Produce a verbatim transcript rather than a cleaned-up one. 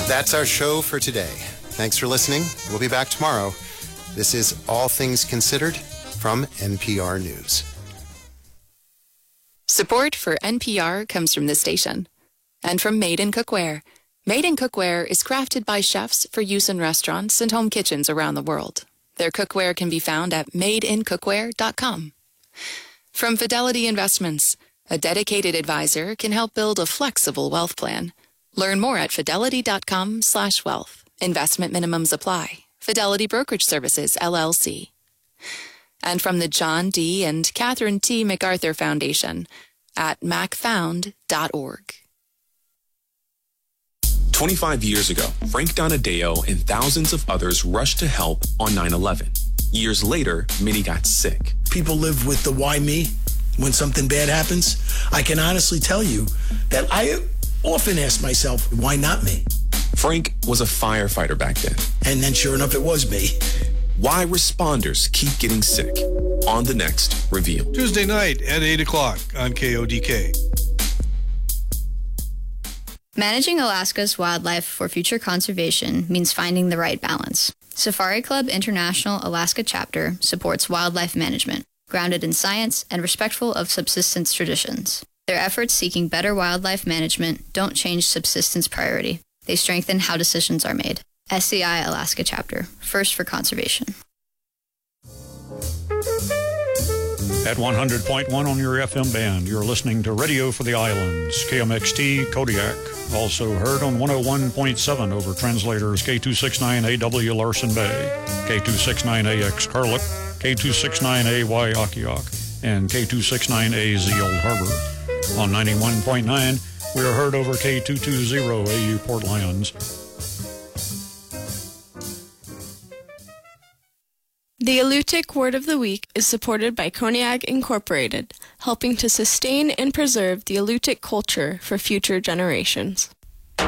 That's our show for today. Thanks for listening. We'll be back tomorrow. This is All Things Considered from N P R News. Support for N P R comes from this station and from Made in Cookware. Made in Cookware is crafted by chefs for use in restaurants and home kitchens around the world. Their cookware can be found at made in cookware dot com. From Fidelity Investments, a dedicated advisor can help build a flexible wealth plan. Learn more at fidelity.com slash wealth. Investment minimums apply. Fidelity Brokerage Services, L L C. And from the John D. and Catherine T. MacArthur Foundation at mac found dot org. twenty-five years ago, Frank Donadeo and thousands of others rushed to help on nine eleven. Years later, many got sick. People live with the why me when something bad happens. I can honestly tell you that I often ask myself, why not me? Frank was a firefighter back then. And then sure enough, it was me. Why responders keep getting sick. On the next Reveal. Tuesday night at eight o'clock on K O D K. Managing Alaska's wildlife for future conservation means finding the right balance. Safari Club International Alaska Chapter supports wildlife management, grounded in science and respectful of subsistence traditions. Their efforts seeking better wildlife management don't change subsistence priority. They strengthen how decisions are made. S C I Alaska Chapter, first for conservation. At one hundred point one on your F M band, you're listening to Radio for the Islands, K M X T Kodiak. Also heard on one oh one point seven over translators K two sixty-nine A W Larsen Bay, K two sixty-nine A X Carlick, K two sixty-nine A Y Akiak, and K two sixty-nine A Z Old Harbor. On ninety-one point nine, we are heard over K two twenty A U Port Lions. The Alutiiq Word of the Week is supported by Koniag Incorporated, helping to sustain and preserve the Alutiiq culture for future generations.